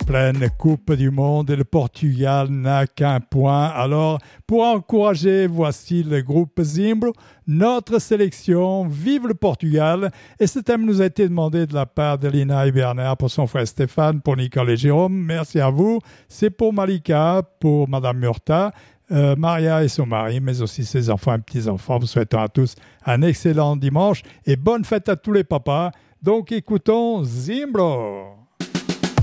pleine Coupe du Monde et le Portugal n'a qu'un point. Alors, pour encourager, voici le groupe Zimbro, notre sélection. Vive le Portugal! Et ce thème nous a été demandé de la part de Lina et Bernard pour son frère Stéphane, pour Nicole et Jérôme. Merci à vous. C'est pour Malika, pour Madame Murta, Maria et son mari, mais aussi ses enfants et petits-enfants. Vous souhaitons à tous un excellent dimanche et bonne fête à tous les papas. Donc écoutons Zimbro.